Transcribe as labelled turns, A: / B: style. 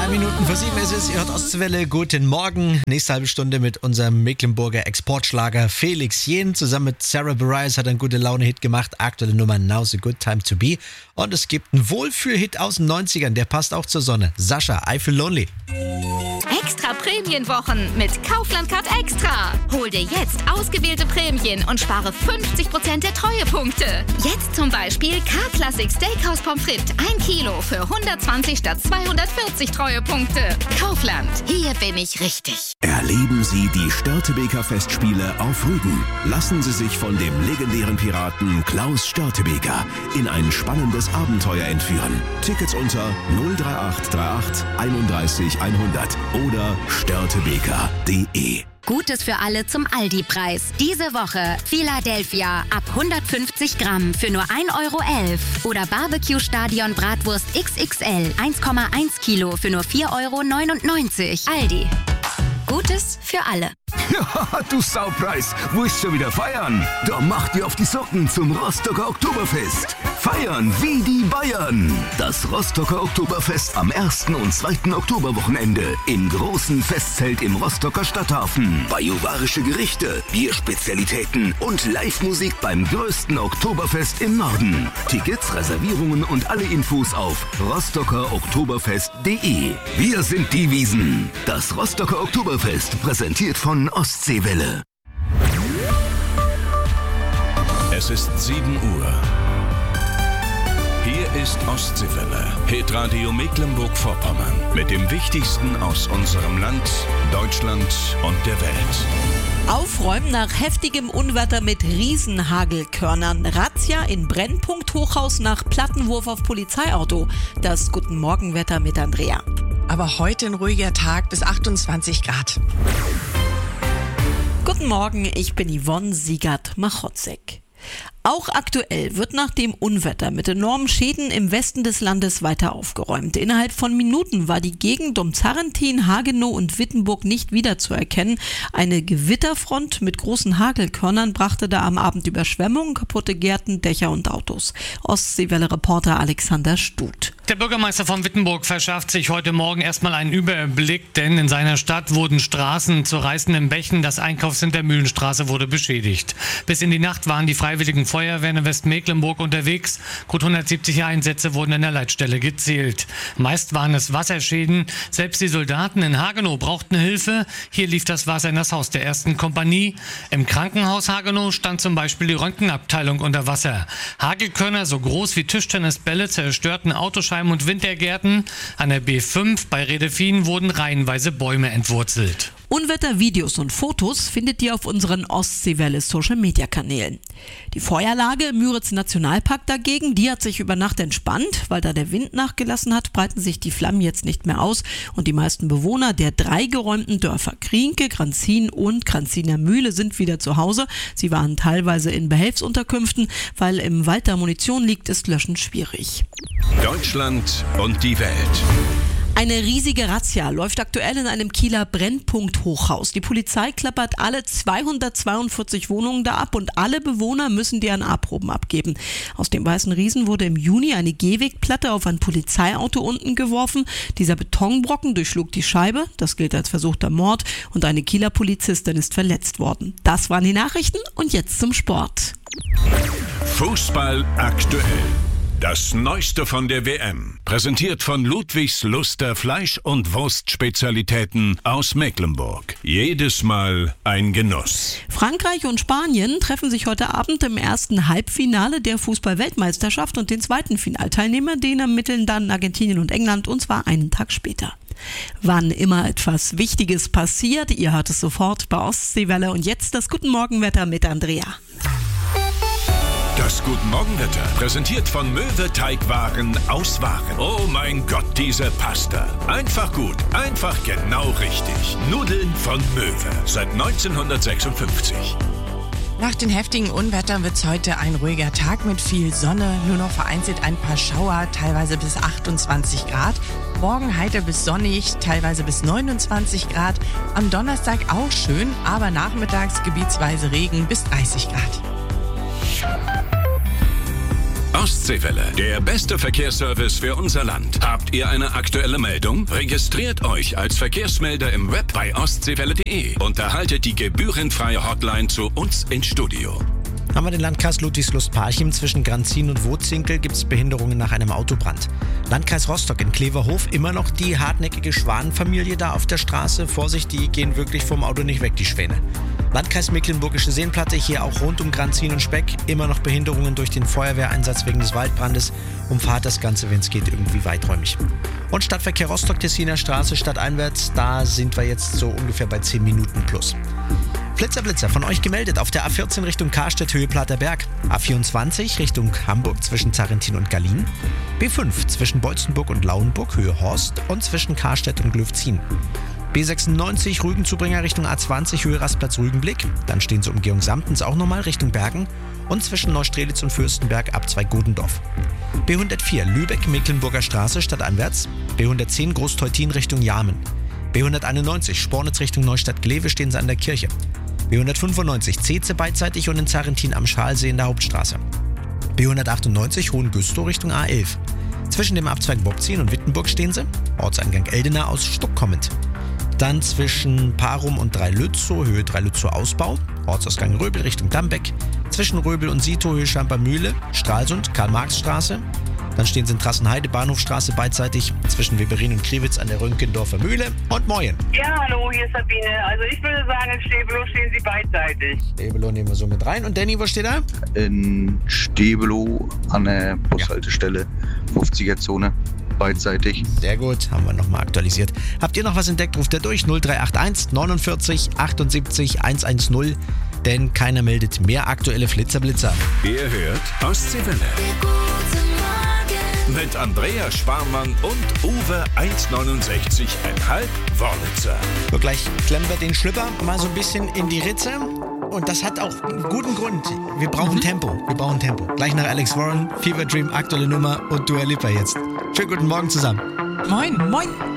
A: 3:07 ist es, ihr hört Ostwelle, guten Morgen. Nächste halbe Stunde mit unserem Mecklenburger Exportschlager Felix Jähn. Zusammen mit Sarah Bareilles hat einen gute Laune-Hit gemacht. Aktuelle Nummer Now's a Good Time to Be. Und es gibt einen Wohlfühl-Hit aus den 90ern, der passt auch zur Sonne. Sascha, I Feel Lonely.
B: Extra Prämienwochen mit Kaufland Card Extra. Hol dir jetzt ausgewählte Prämien und spare 50% der Treuepunkte. Jetzt zum Beispiel K-Classic Steakhouse Pommes frites 1 Kilo für 120 statt 240 Treuepunkte. Kaufland, hier bin ich richtig.
C: Erleben Sie die Störtebeker Festspiele auf Rügen. Lassen Sie sich von dem legendären Piraten Klaus Störtebeker in ein spannendes Abenteuer entführen. Tickets unter 03838 31 100 oder störtebeker.de.
D: Gutes für alle zum Aldi-Preis. Diese Woche Philadelphia ab 150 Gramm für nur 1,11 € oder Barbecue Stadion Bratwurst XXL 1,1 Kilo für nur 4,99 €. Aldi. Gutes für alle.
E: Ja, du Saupreis, willst schon wieder feiern? Da mach dir auf die Socken zum Rostocker Oktoberfest. Feiern wie die Bayern. Das Rostocker Oktoberfest am 1. und 2. Oktoberwochenende im großen Festzelt im Rostocker Stadthafen. Bajuwarische Gerichte, Bierspezialitäten und Live-Musik beim größten Oktoberfest im Norden. Tickets, Reservierungen und alle Infos auf rostockeroktoberfest.de. Wir sind die Wiesen. Das Rostocker Oktoberfest, präsentiert von Ostseewelle.
F: Es ist 7 Uhr. Hier ist Ostseewelle, Hitradio Mecklenburg-Vorpommern. Mit dem Wichtigsten aus unserem Land, Deutschland und der Welt.
G: Aufräumen nach heftigem Unwetter mit Riesenhagelkörnern. Razzia in Brennpunkt-Hochhaus nach Plattenwurf auf Polizeiauto. Das Guten Morgen-Wetter mit Andrea.
H: Aber heute ein ruhiger Tag bis 28 Grad.
G: Guten Morgen, ich bin Yvonne Siegert-Machotzek. Auch aktuell wird nach dem Unwetter mit enormen Schäden im Westen des Landes weiter aufgeräumt. Innerhalb von Minuten war die Gegend um Zarrentin, Hagenow und Wittenburg nicht wiederzuerkennen. Eine Gewitterfront mit großen Hagelkörnern brachte da am Abend Überschwemmungen, kaputte Gärten, Dächer und Autos. Ostseewelle-Reporter Alexander Stuth.
I: Der Bürgermeister von Wittenburg verschafft sich heute Morgen erstmal einen Überblick, denn in seiner Stadt wurden Straßen zu reißenden Bächen. Das Einkaufscenter Mühlenstraße wurde beschädigt. Bis in die Nacht waren die Freiwilligen Feuerwehren in Westmecklenburg unterwegs. Gut 170 Einsätze wurden in der Leitstelle gezählt. Meist waren es Wasserschäden. Selbst die Soldaten in Hagenow brauchten Hilfe. Hier lief das Wasser in das Haus der 1. Kompanie. Im Krankenhaus Hagenow stand zum Beispiel die Röntgenabteilung unter Wasser. Hagelkörner so groß wie Tischtennisbälle zerstörten Autoscheiben und Wintergärten. An der B5 bei Redefien wurden reihenweise Bäume entwurzelt.
G: Unwettervideos und Fotos findet ihr auf unseren Ostseewelle-Social-Media-Kanälen. Die Feuerlage im Müritz-Nationalpark dagegen, die hat sich über Nacht entspannt. Weil da der Wind nachgelassen hat, breiten sich die Flammen jetzt nicht mehr aus und die meisten Bewohner der 3 geräumten Dörfer Krienke, Kranzin und Kranziner Mühle sind wieder zu Hause. Sie waren teilweise in Behelfsunterkünften. Weil im Wald da Munition liegt, ist Löschen schwierig.
F: Deutschland und die Welt.
G: Eine riesige Razzia läuft aktuell in einem Kieler Brennpunkt-Hochhaus. Die Polizei klappert alle 242 Wohnungen da ab und alle Bewohner müssen DNA-Proben abgeben. Aus dem Weißen Riesen wurde im Juni eine Gehwegplatte auf ein Polizeiauto unten geworfen. Dieser Betonbrocken durchschlug die Scheibe. Das gilt als versuchter Mord und eine Kieler Polizistin ist verletzt worden. Das waren die Nachrichten und jetzt zum Sport.
F: Fußball aktuell. Das Neueste von der WM, präsentiert von Ludwigs Luster Fleisch- und Wurstspezialitäten aus Mecklenburg. Jedes Mal ein Genuss.
G: Frankreich und Spanien treffen sich heute Abend im ersten Halbfinale der Fußball-Weltmeisterschaft und den zweiten Finalteilnehmer, den ermitteln dann Argentinien und England und zwar einen Tag später. Wann immer etwas Wichtiges passiert, ihr hört es sofort bei Ostseewelle und jetzt das Guten Morgenwetter mit Andrea.
F: Das Guten Morgenwetter, präsentiert von Möwe Teigwaren aus Waren. Oh mein Gott, diese Pasta. Einfach gut, einfach genau richtig. Nudeln von Möwe, seit 1956.
H: Nach den heftigen Unwettern wird es heute ein ruhiger Tag mit viel Sonne, nur noch vereinzelt ein paar Schauer, teilweise bis 28 Grad. Morgen heiter bis sonnig, teilweise bis 29 Grad. Am Donnerstag auch schön, aber nachmittags gebietsweise Regen bis 30 Grad.
F: Ostseewelle, der beste Verkehrsservice für unser Land. Habt ihr eine aktuelle Meldung? Registriert euch als Verkehrsmelder im Web bei ostseewelle.de und erhaltet die gebührenfreie Hotline zu uns ins Studio.
A: Haben wir den Landkreis Ludwigslust-Parchim. Zwischen Granzin und Wotzinkel gibt es Behinderungen nach einem Autobrand. Landkreis Rostock in Kleverhof, immer noch die hartnäckige Schwanenfamilie da auf der Straße. Vorsicht, die gehen wirklich vom Auto nicht weg, die Schwäne. Landkreis Mecklenburgische Seenplatte, hier auch rund um Granzin und Speck. Immer noch Behinderungen durch den Feuerwehreinsatz wegen des Waldbrandes. Umfahrt das Ganze, wenn es geht, irgendwie weiträumig. Und Stadtverkehr Rostock-Tessiner Straße stadteinwärts, da sind wir jetzt so ungefähr bei 10 Minuten plus. Blitzer von euch gemeldet auf der A14 Richtung Karstedt, Höhe Platterberg. A24 Richtung Hamburg zwischen Zarentin und Gallien. B5 zwischen Beutzenburg und Lauenburg, Höhe Horst und zwischen Karstedt und Glöfzin. B96 Rügenzubringer Richtung A20, Höhe Rastplatz Rügenblick. Dann stehen sie Umgehung Samtens auch nochmal Richtung Bergen. Und zwischen Neustrelitz und Fürstenberg ab 2 Godendorf. B104 Lübeck, Mecklenburger Straße stadteinwärts. B110 Großteutin Richtung Jarmen. B191 Spornitz Richtung Neustadt-Glewe, stehen sie an der Kirche. B195 Zeze beidseitig und in Zarentin am Schalsee in der Hauptstraße. B198 Hohengüstow Richtung A11. Zwischen dem Abzweig Bobzien und Wittenburg stehen sie. Ortseingang Eldenau aus Stuck kommend. Dann zwischen Parum und Dreilützow, Höhe Dreilützow Ausbau. Ortsausgang Röbel Richtung Dambeck. Zwischen Röbel und Sito, Höhe Schampermühle. Stralsund, Karl-Marx-Straße. Dann stehen sie in Trassenheide, Bahnhofstraße beidseitig. Zwischen Weberin und Kriwitz an der Rönkendorfer Mühle. Und Moin.
J: Ja, hallo, hier ist Sabine. Also ich würde sagen, in Stebelow stehen sie beidseitig.
A: Stebelow nehmen wir so mit rein. Und Danny, wo steht er?
K: In Stebelow an der Bushaltestelle, 50er-Zone. Beidseitig.
A: Sehr gut, haben wir nochmal aktualisiert. Habt ihr noch was entdeckt, ruft ihr durch 0381 49 78 110, denn keiner meldet mehr aktuelle Flitzer.
F: Ihr hört Ostseewelle. Mit Andrea Sparmann und Uwe 1,69,5 Wörlitzer.
A: So, gleich klemmen wir den Schlüpper mal so ein bisschen in die Ritze. Und das hat auch einen guten Grund. Wir brauchen Tempo. Gleich nach Alex Warren, Fever Dream, aktuelle Nummer und Dua Lipa jetzt. Schönen guten Morgen zusammen.
H: Moin.